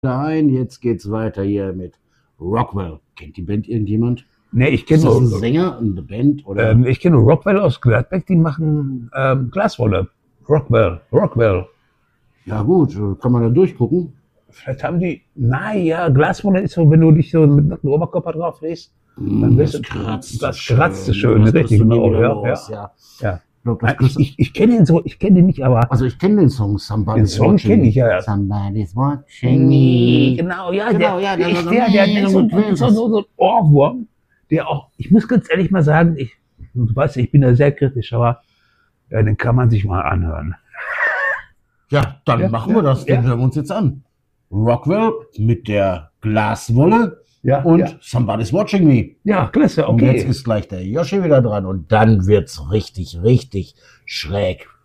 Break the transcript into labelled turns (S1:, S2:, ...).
S1: ein. Jetzt geht's weiter hier mit Rockwell. Kennt die Band irgendjemand?
S2: Nee, ich
S1: Ist
S2: kenne
S1: das ein
S2: nur,
S1: Sänger, eine Band? Oder?
S2: ich kenne nur Rockwell aus Gladbeck, die machen Glaswolle. Rockwell.
S1: Ja gut, kann man da durchgucken.
S2: Vielleicht haben die, naja, Glaswolle ist so, wenn du dich so mit nacktem Oberkörper drauf legst, dann wirst
S1: Das
S2: du,
S1: kratzt.
S2: das kratzt schön,
S1: Das
S2: richtig,
S1: kriegst du nie
S2: genau,
S1: wieder
S2: ja,
S1: los,
S2: ja.
S1: ja.
S2: Ja.
S1: Ich glaub,
S2: Nein,
S1: das
S2: ich kenne den so, ich kenne den nicht, aber
S1: also ich kenne den Song Somebody's
S2: den Song
S1: Watching
S2: kenne ich
S1: Me.
S2: ja.
S1: Somebody's watching me.
S2: Genau, ja,
S1: Genau,
S2: der,
S1: ja,
S2: der
S1: das
S2: ist
S1: ist
S2: der ist
S1: so-
S2: so ein Ohrwurm, der auch, ich muss ganz ehrlich mal sagen, du weißt, ich bin da sehr kritisch, aber ja, den kann man sich mal anhören.
S1: Ja, dann
S2: Ja,
S1: machen wir das.
S2: ja.
S1: Den hören wir uns jetzt an. Rockwell mit der Glaswolle
S2: Ja,
S1: und
S2: ja.
S1: Somebody's Watching Me.
S2: Ja, klasse,
S1: Und jetzt
S2: okay.
S1: ist gleich der Yoshi wieder dran und dann wird's richtig, richtig schräg.